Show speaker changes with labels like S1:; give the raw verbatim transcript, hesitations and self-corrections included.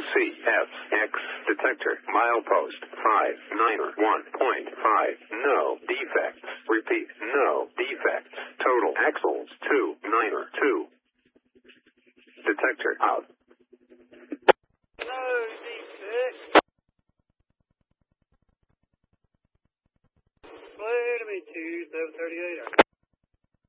S1: C F X detector milepost five nine one point five. No defects. Repeat, no defects. Total axles two nine two. Detector out.
S2: No defects. Wait a minute, two seven thirty-eight.